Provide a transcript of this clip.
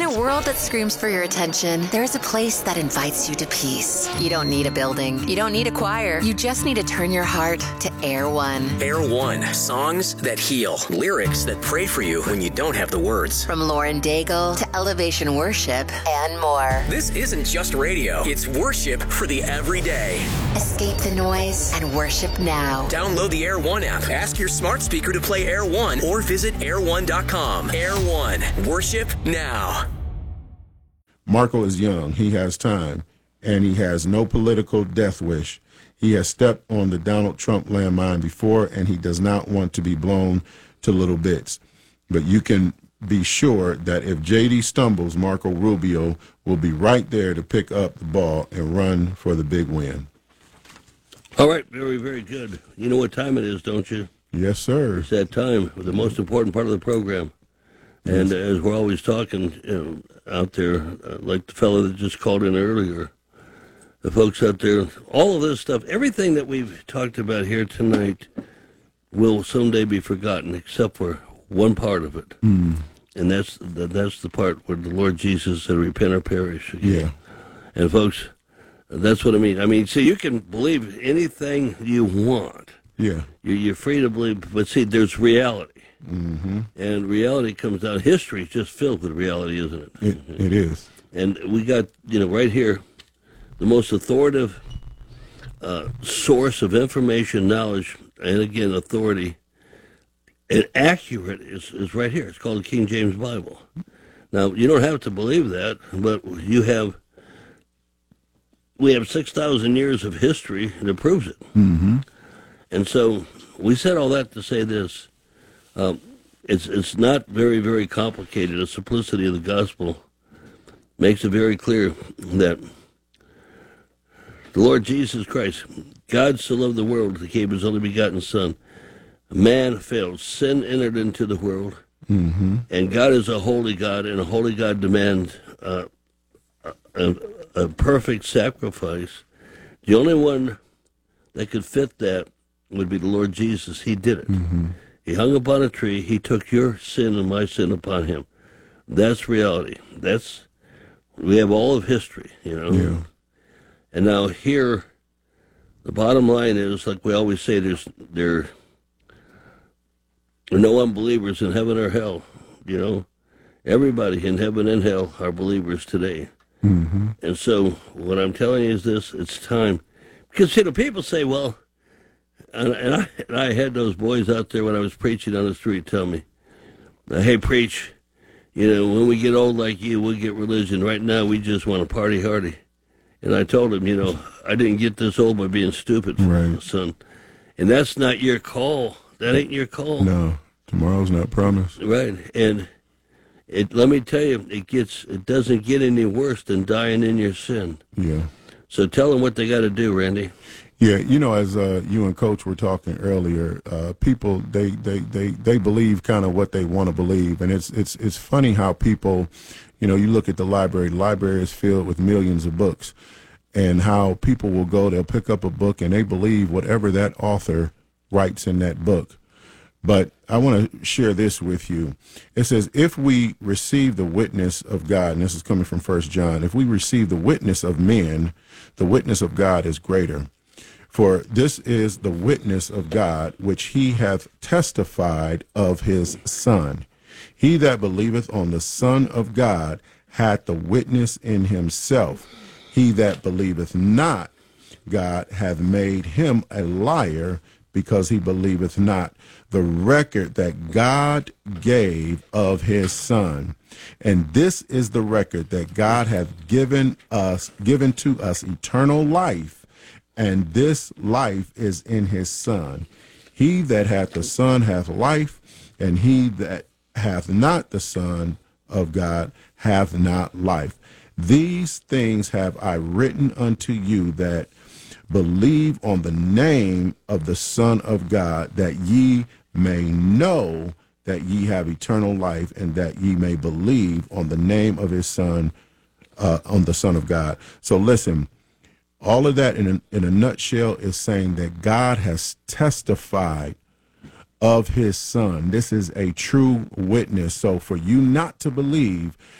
a world that screams for your attention, there's a place that invites you to peace. You don't need a building. You don't need a choir. You just need to turn your heart to Air One. Air One. Songs that heal. Lyrics that pray for you when you don't have the words. From Lauren Daigle to Elevation Worship and more. This isn't just radio. It's worship for the everyday. Escape the noise and worship now. Download the Air One app. Ask your smart speaker to play Air One or visit air1.com. Air One. Worship now. Marco is young. He has time, and he has no political death wish. He has stepped on the Donald Trump landmine before, and he does not want to be blown to little bits. But you can be sure that if JD stumbles, Marco Rubio will be right there to pick up the ball and run for the big win. All right, very, very good. You know what time it is, don't you? Yes, sir. It's that time, the most important part of the program. And as we're always talking out there, like the fellow that just called in earlier, the folks out there, all of this stuff, everything that we've talked about here tonight will someday be forgotten except for one part of it. And that's the part where the Lord Jesus said, repent or perish. Yeah. And folks, that's what I mean. I mean, see, you can believe anything you want. Yeah. You're free to believe, but see, there's reality. Mm-hmm. And reality comes down. History is just filled with reality, isn't it? It is. And we got, right here, the most authoritative source of information, knowledge, and again, authority, and accurate is right here. It's called the King James Bible. Now, you don't have to believe that, but we have 6,000 years of history that proves it. Mm-hmm. And so we said all that to say this. It's not very, very complicated. The simplicity of the gospel makes it very clear that the Lord Jesus Christ, God so loved the world that he gave his only begotten Son. Man failed. Sin entered into the world. Mm-hmm. And God is a holy God, and a holy God demands a perfect sacrifice. The only one that could fit that would be the Lord Jesus. He did it. Mm-hmm. He hung upon a tree. He took your sin and my sin upon him. That's reality. We have all of history, Yeah. And now here, the bottom line is, like we always say, there are no unbelievers in heaven or hell. Everybody in heaven and hell are believers today. Mm-hmm. And so what I'm telling you is this: it's time. Because people say, well, and I had those boys out there when I was preaching on the street tell me, hey, preach, when we get old like you, we'll get religion. Right now, we just want to party hardy. And I told them, I didn't get this old by being stupid, right, son. And that's not your call. That ain't your call. No, tomorrow's not promised. Right. And let me tell you, it doesn't get any worse than dying in your sin. Yeah. So tell them what they got to do, Randy. Yeah, as you and Coach were talking earlier, people they believe kind of what they want to believe, and it's funny how people, you look at the library. The library is filled with millions of books, and how people will go, they'll pick up a book and they believe whatever that author writes in that book. But I want to share this with you. It says, if we receive the witness of God, and this is coming from 1 John, if we receive the witness of men, the witness of God is greater. For this is the witness of God, which he hath testified of his Son. He that believeth on the Son of God hath the witness in himself. He that believeth not God hath made him a liar, because he believeth not the record that God gave of his Son. And this is the record, that God hath given to us eternal life, and this life is in his Son. He that hath the Son hath life, and he that hath not the Son of God hath not life. These things have I written unto you that believe on the name of the Son of God, that ye may know that ye have eternal life, and that ye may believe on the name of his Son, on the Son of God. So listen, all of that in a nutshell is saying that God has testified of his Son. This is a true witness. So for you not to believe